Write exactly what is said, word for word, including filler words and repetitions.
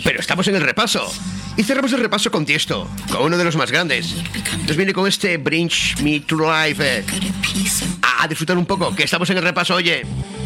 Pero estamos en el repaso. Y cerramos el repaso con Tiesto, con uno de los más grandes. Nos viene con este Bring Me to Life. Eh, a disfrutar un poco, que estamos en el repaso, oye.